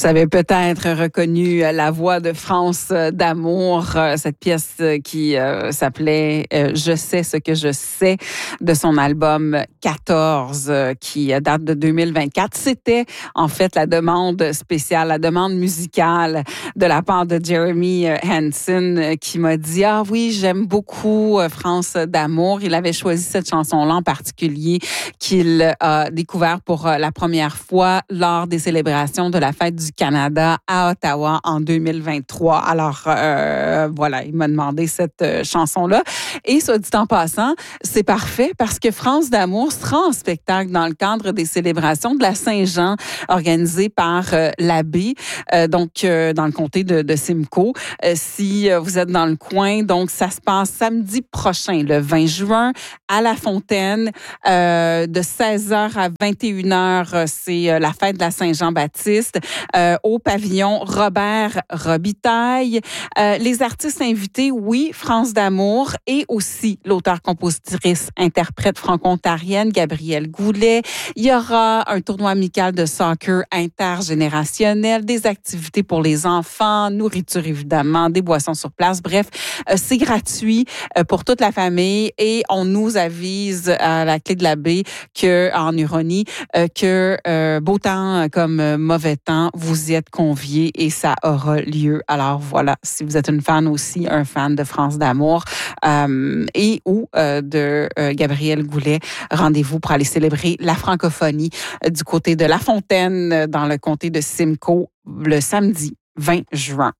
Vous avez peut-être reconnu la voix de France d'amour, cette pièce qui s'appelait Je sais ce que je sais de son album 14 qui date de 2024. C'était en fait la demande spéciale, la demande musicale de la part de Jeremy Hansen qui m'a dit « Ah oui, j'aime beaucoup France d'amour ». Il avait choisi cette chanson-là en particulier qu'il a découvert pour la première fois lors des célébrations de la fête du Canada à Ottawa en 2023. Alors, voilà, il m'a demandé cette chanson-là. Et soit dit en passant, c'est parfait parce que France d'amour sera en spectacle dans le cadre des célébrations de la Saint-Jean organisées par l'Abbé, donc dans le comté de Simcoe. Si vous êtes dans le coin, donc ça se passe samedi prochain, le 20 juin, à La Fontaine, de 16h à 21h, c'est la fête de la Saint-Jean-Baptiste. Au pavillon Robert Robitaille. Les artistes invités, oui, France d'amour et aussi l'auteure-compositrice interprète franco-ontarienne Gabrielle Goulet. Il y aura un tournoi amical de soccer intergénérationnel, des activités pour les enfants, nourriture évidemment, des boissons sur place. Bref, c'est gratuit pour toute la famille et on nous avise à la Clé de la Baie que, en ironie, que beau temps comme mauvais temps, vous y êtes conviés et ça aura lieu. Alors voilà, si vous êtes une fan aussi, un fan de France d'amour et ou de Gabrielle Goulet, rendez-vous pour aller célébrer la francophonie du côté de La Fontaine, dans le comté de Simcoe, le samedi 20 juin.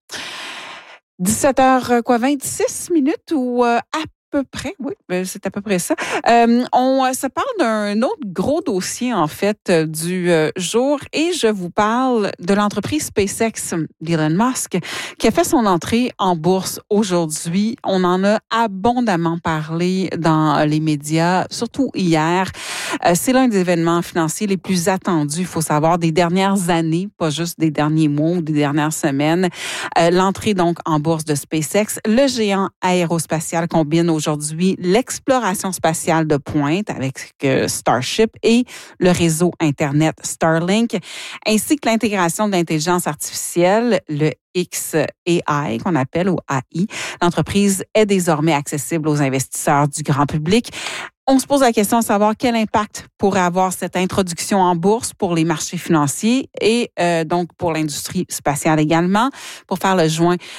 17h26 ou à peu près, oui, c'est à peu près ça. On se parle d'un autre gros dossier, en fait, du jour et je vous parle de l'entreprise SpaceX d'Elon Musk qui a fait son entrée en bourse aujourd'hui. On en a abondamment parlé dans les médias, surtout hier. C'est l'un des événements financiers les plus attendus, il faut savoir, des dernières années, pas juste des derniers mois ou des dernières semaines. L'entrée, donc, en bourse de SpaceX. Le géant aérospatial combine aujourd'hui l'exploration spatiale de pointe avec Starship et le réseau Internet Starlink, ainsi que l'intégration de l'intelligence artificielle, le XAI qu'on appelle, ou AI. L'entreprise est désormais accessible aux investisseurs du grand public. On se pose la question de savoir quel impact pourrait avoir cette introduction en bourse pour les marchés financiers et donc pour l'industrie spatiale également. Pour faire je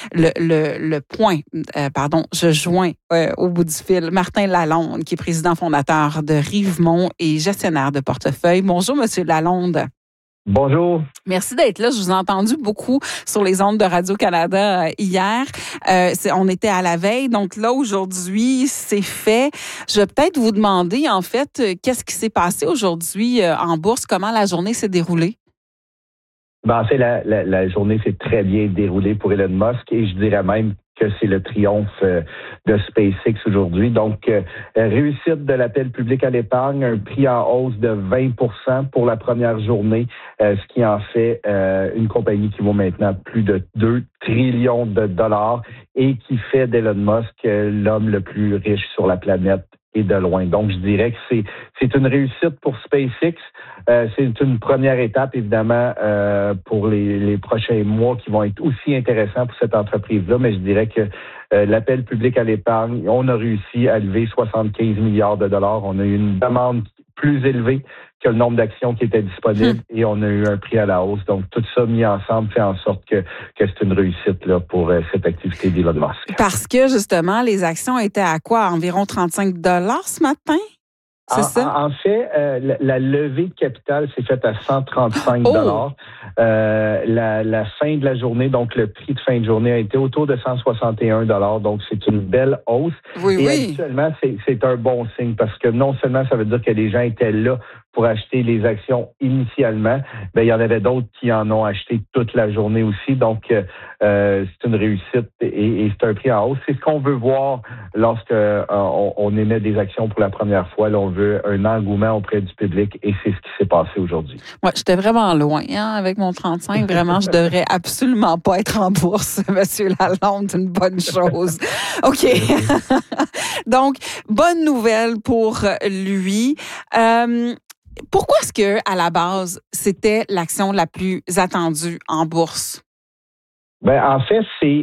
joins au bout du fil Martin Lalonde, qui est président fondateur de Rivemont et gestionnaire de portefeuille. Bonjour, Monsieur Lalonde. Bonjour. Merci d'être là. Je vous ai entendu beaucoup sur les ondes de Radio-Canada hier. On était à la veille. Donc là, aujourd'hui, c'est fait. Je vais peut-être vous demander, en fait, qu'est-ce qui s'est passé aujourd'hui en bourse? Comment la journée s'est déroulée? En fait, la journée s'est très bien déroulée pour Elon Musk et je dirais même que c'est le triomphe de SpaceX aujourd'hui. Donc, réussite de l'appel public à l'épargne, un prix en hausse de 20% pour la première journée, ce qui en fait une compagnie qui vaut maintenant plus de 2 trillions de dollars et qui fait d'Elon Musk l'homme le plus riche sur la planète et de loin. Donc, je dirais que c'est une réussite pour SpaceX. C'est une première étape, évidemment, pour les prochains mois qui vont être aussi intéressants pour cette entreprise-là. Mais je dirais que l'appel public à l'épargne, on a réussi à lever 75 milliards de dollars. On a eu une demande plus élevée que le nombre d'actions qui étaient disponibles et on a eu un prix à la hausse. Donc, tout ça mis ensemble fait en sorte que c'est une réussite là, pour cette activité d'Elon Musk. Parce que, justement, les actions étaient à quoi? Environ 35 $ ce matin? C'est ça? En fait, la levée de capital s'est faite à 135 $. La fin de la journée, donc le prix de fin de journée a été autour de 161 $. Donc, c'est une belle hausse. Et habituellement, c'est un bon signe parce que non seulement ça veut dire que les gens étaient là pour acheter les actions initialement, il y en avait d'autres qui en ont acheté toute la journée aussi. Donc, c'est une réussite et c'est un prix en hausse. C'est ce qu'on veut voir lorsque on émet des actions pour la première fois. Là, on veut un engouement auprès du public et c'est ce qui s'est passé aujourd'hui. Ouais, j'étais vraiment loin avec mon 35. Vraiment, je devrais absolument pas être en bourse, Monsieur Lalonde. C'est une bonne chose. OK. Donc, bonne nouvelle pour lui. Pourquoi est-ce que, à la base, c'était l'action la plus attendue en bourse? En fait,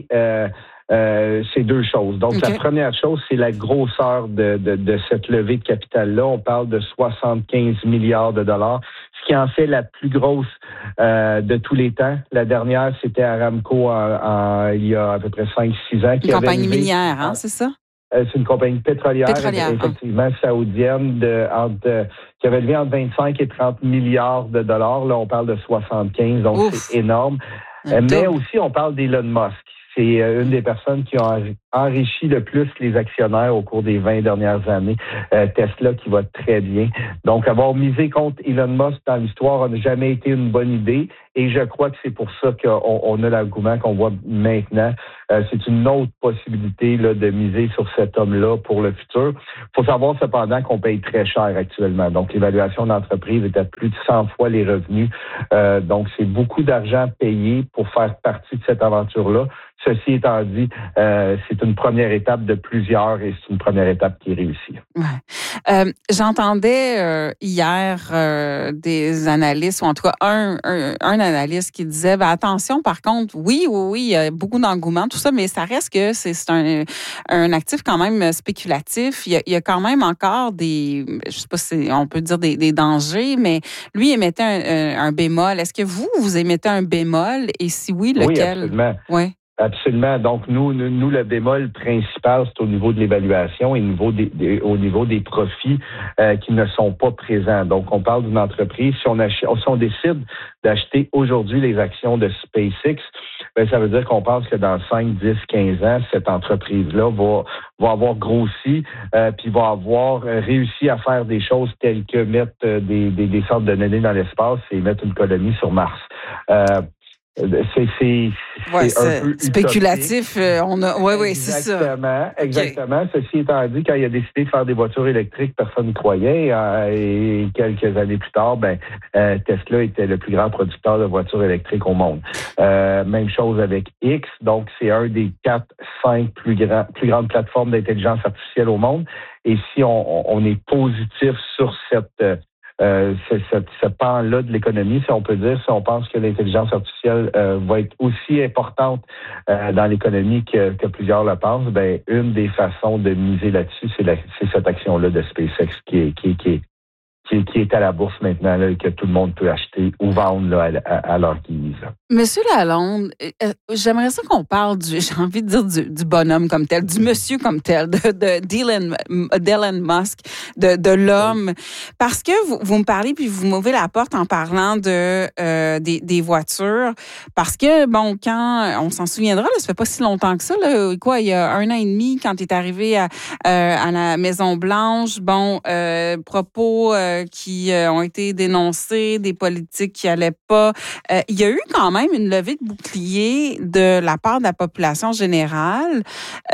c'est deux choses. Donc, La première chose, c'est la grosseur de cette levée de capital-là. On parle de 75 milliards de dollars, ce qui en fait la plus grosse de tous les temps. La dernière, c'était Aramco il y a à peu près 5-6 ans. Une compagnie minière, c'est ça? C'est une compagnie pétrolière. Effectivement, saoudienne, qui avait levé entre 25 et 30 milliards de dollars. Là, on parle de 75, donc c'est énorme. Mais aussi, on parle d'Elon Musk. C'est une des personnes qui ont enrichi le plus les actionnaires au cours des 20 dernières années. Tesla qui va très bien. Donc, avoir misé contre Elon Musk dans l'histoire n'a jamais été une bonne idée. Et je crois que c'est pour ça qu'on a l'engouement qu'on voit maintenant. C'est une autre possibilité là, de miser sur cet homme-là pour le futur. Il faut savoir cependant qu'on paye très cher actuellement. Donc, l'évaluation d'entreprise est à plus de 100 fois les revenus. Donc, c'est beaucoup d'argent payé pour faire partie de cette aventure-là. Ceci étant dit, c'est une première étape de plusieurs et c'est une première étape qui est réussie. Ouais. J'entendais hier des analystes, ou en tout cas un analyste qui disait attention, par contre, oui, il y a beaucoup d'engouement, tout ça, mais ça reste que c'est un actif quand même spéculatif. Il y a quand même encore des, je sais pas si on peut dire des dangers, mais lui émettait un bémol. Est-ce que vous émettez un bémol et si oui, lequel? Oui, absolument. Ouais. Absolument. Donc, nous, le bémol principal, c'est au niveau de l'évaluation et au niveau des profits qui ne sont pas présents. Donc, on parle d'une entreprise. Si on décide d'acheter aujourd'hui les actions de SpaceX, ça veut dire qu'on pense que dans 5, 10, 15 ans, cette entreprise-là va avoir grossi puis va avoir réussi à faire des choses telles que mettre des sortes de données dans l'espace et mettre une colonie sur Mars. C'est un peu spéculatif. Oui, c'est ça. Exactement. Okay. Ceci étant dit, quand il a décidé de faire des voitures électriques, personne n'y croyait. Et quelques années plus tard, Tesla était le plus grand producteur de voitures électriques au monde. Même chose avec X. Donc, c'est un des 4-5 plus grandes plateformes d'intelligence artificielle au monde. Et si on est positif sur ce pan-là de l'économie, si on peut dire, si on pense que l'intelligence artificielle va être aussi importante dans l'économie que plusieurs le pensent, une des façons de miser là-dessus, c'est cette action-là de SpaceX qui est à la bourse maintenant, là, et que tout le monde peut acheter ou vendre là, à leur guise. Monsieur Lalonde, j'aimerais ça qu'on parle j'ai envie de dire du bonhomme comme tel, du monsieur comme tel, d'Elon Musk, de l'homme. Parce que vous me parlez puis vous m'ouvrez la porte en parlant des voitures. Parce que, quand on s'en souviendra, là, ça fait pas si longtemps que ça, là, il y a 1 an et demi, quand tu es arrivé à la Maison-Blanche, propos qui ont été dénoncés, des politiques qui allaient pas. Il y a eu quand même une levée de bouclier de la part de la population générale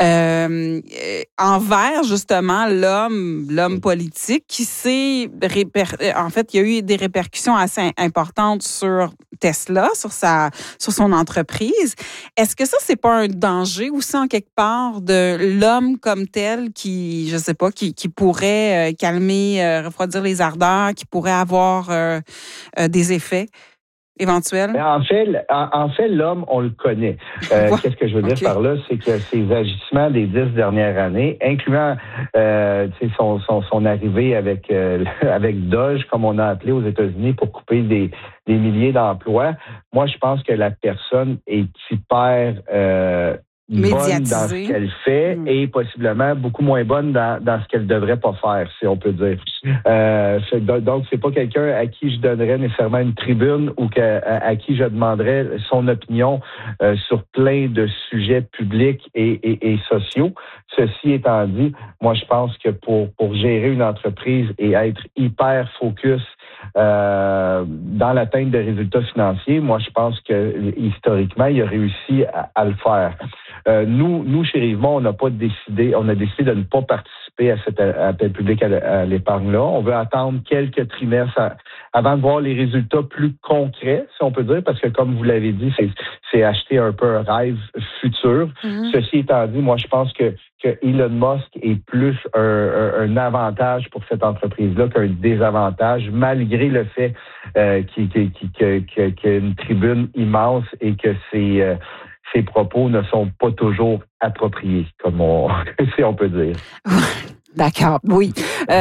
envers justement l'homme politique qui s'est en fait, il y a eu des répercussions assez importantes sur Tesla, sur son entreprise. Est-ce que ça, c'est pas un danger aussi en quelque part de l'homme comme tel qui, je sais pas, qui pourrait calmer, refroidir les ardeurs, qui pourrait avoir des effets éventuels? En fait, l'homme, on le connaît. Qu'est-ce que je veux dire par là? C'est que ses agissements des 10 dernières années, incluant son arrivée avec Doge, comme on a appelé aux États-Unis, pour couper des milliers d'emplois, moi, je pense que la personne est hyper bonne dans ce qu'elle fait et possiblement beaucoup moins bonne dans ce qu'elle devrait pas faire, si on peut dire. Donc, c'est pas quelqu'un à qui je donnerais nécessairement une tribune ou à qui je demanderais son opinion sur plein de sujets publics et sociaux. Ceci étant dit, moi, je pense que pour gérer une entreprise et être hyper focus dans l'atteinte de résultats financiers, moi, je pense que historiquement, il a réussi à le faire. Nous, chez Rivemont, on a décidé de ne pas participer à cet appel public à l'épargne-là. On veut attendre quelques trimestres avant de voir les résultats plus concrets, si on peut dire, parce que comme vous l'avez dit, c'est acheter un peu un rêve futur. Mm-hmm. Ceci étant dit, moi, je pense que Elon Musk est plus un avantage pour cette entreprise-là qu'un désavantage, malgré le fait qu'il y a une tribune immense et que ses propos ne sont pas toujours appropriés, si on peut dire. D'accord, oui.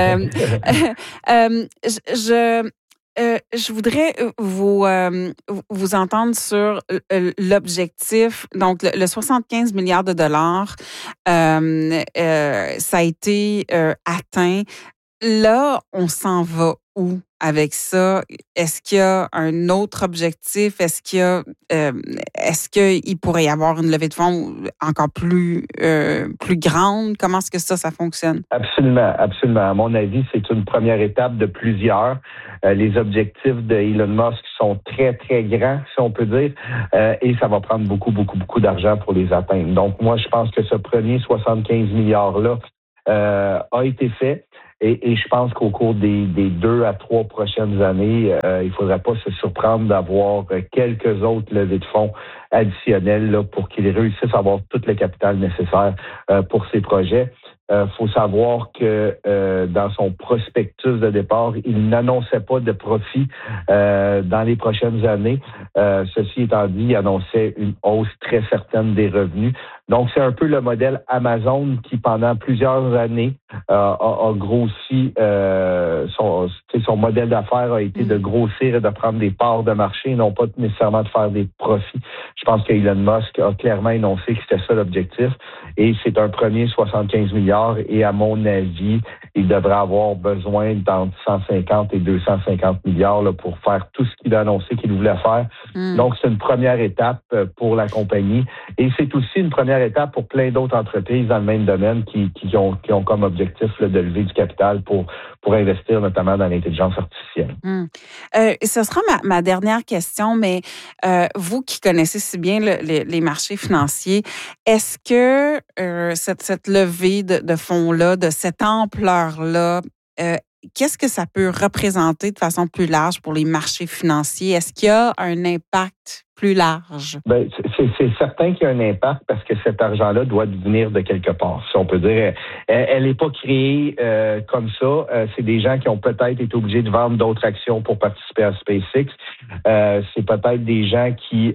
Je voudrais vous entendre sur l'objectif. Donc, le 75 milliards de dollars, ça a été atteint. Là, on s'en va où avec ça? Est-ce qu'il y a un autre objectif? Est-ce qu'il pourrait y avoir une levée de fonds encore plus grande? Comment est-ce que ça fonctionne? Absolument, absolument. À mon avis, c'est une première étape de plusieurs. Les objectifs de Elon Musk sont très, très grands, si on peut dire, et ça va prendre beaucoup, beaucoup, beaucoup d'argent pour les atteindre. Donc, moi, je pense que ce premier 75 milliards-là a été fait. Et je pense qu'au cours des 2 à 3 prochaines années, il faudrait pas se surprendre d'avoir quelques autres levées de fonds additionnelles là, pour qu'ils réussissent à avoir tout le capital nécessaire pour ces projets. Faut savoir que dans son prospectus de départ, il n'annonçait pas de profit dans les prochaines années. Ceci étant dit, il annonçait une hausse très certaine des revenus. Donc, c'est un peu le modèle Amazon qui, pendant plusieurs années, a grossi. Son modèle d'affaires a été de grossir et de prendre des parts de marché, non pas nécessairement de faire des profits. Je pense qu'Elon Musk a clairement énoncé que c'était ça l'objectif. Et c'est un premier 75 milliards. Et à mon avis, il devrait avoir besoin d'entre 150 et 250 milliards là, pour faire tout ce qu'il a annoncé qu'il voulait faire. Donc, c'est une première étape pour la compagnie. Et c'est aussi une première étape pour plein d'autres entreprises dans le même domaine qui ont comme objectif là, de lever du capital pour investir notamment dans l'intelligence artificielle. Ce sera ma dernière question, mais vous qui connaissez si bien les marchés financiers, est-ce que cette levée de fonds-là, de cette ampleur-là, qu'est-ce que ça peut représenter de façon plus large pour les marchés financiers? Est-ce qu'il y a un impact plus large? Ben, c'est certain qu'il y a un impact parce que cet argent-là doit venir de quelque part. Si on peut dire, elle n'est pas créée comme ça. C'est des gens qui ont peut-être été obligés de vendre d'autres actions pour participer à SpaceX. C'est peut-être des gens qui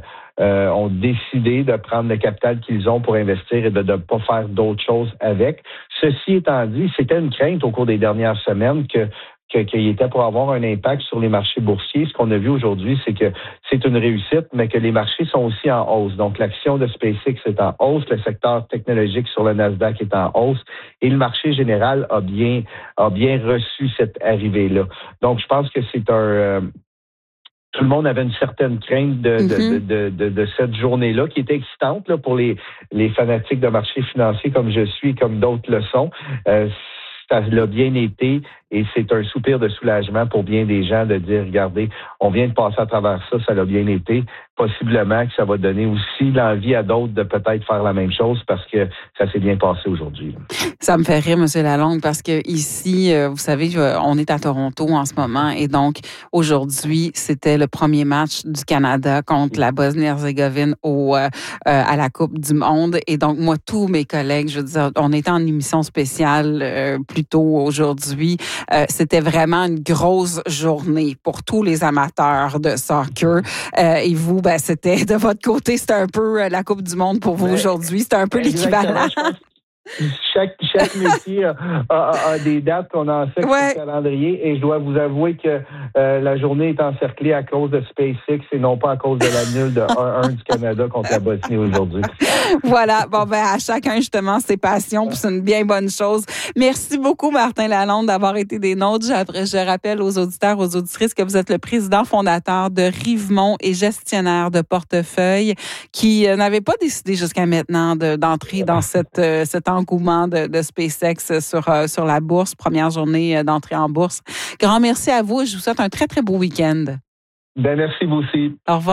ont décidé de prendre le capital qu'ils ont pour investir et de ne pas faire d'autres choses avec. Ceci étant dit, c'était une crainte au cours des dernières semaines qu'il était pour avoir un impact sur les marchés boursiers. Ce qu'on a vu aujourd'hui, c'est que c'est une réussite, mais que les marchés sont aussi en hausse. Donc, l'action de SpaceX est en hausse, le secteur technologique sur le Nasdaq est en hausse et le marché général a bien reçu cette arrivée-là. Donc, je pense que c'est tout le monde avait une certaine crainte de cette journée-là qui était excitante là, pour les fanatiques de marchés financiers comme je suis, comme d'autres le sont. Ça l'a bien été et c'est un soupir de soulagement pour bien des gens de dire, regardez, on vient de passer à travers ça l'a bien été. Possiblement que ça va donner aussi l'envie à d'autres de peut-être faire la même chose parce que ça s'est bien passé aujourd'hui. Ça me fait rire, M. Lalonde, parce que ici, vous savez, on est à Toronto en ce moment et donc aujourd'hui, c'était le premier match du Canada contre la Bosnie-Herzégovine à la Coupe du Monde. Et donc, moi, tous mes collègues, je veux dire, on était en émission spéciale plus tôt aujourd'hui. C'était vraiment une grosse journée pour tous les amateurs de soccer. Et vous, c'était de votre côté, c'était un peu la Coupe du Monde pour vous aujourd'hui. C'était un peu l'équivalent. Chaque métier a des dates qu'on a en fait sur le calendrier et je dois vous avouer que la journée est encerclée à cause de SpaceX et non pas à cause de la nulle de 1-1 du Canada contre la Bosnie aujourd'hui. Voilà. Bon, à chacun, justement, ses passions, puis c'est une bien bonne chose. Merci beaucoup, Martin Lalonde, d'avoir été des nôtres. Je rappelle aux auditeurs, aux auditrices que vous êtes le président fondateur de Rivemont et gestionnaire de portefeuille qui n'avait pas décidé jusqu'à maintenant d'entrer dans cet engouement de SpaceX sur la bourse, première journée d'entrée en bourse. Grand merci à vous et je vous souhaite un très, très beau week-end. Merci vous aussi. Au revoir.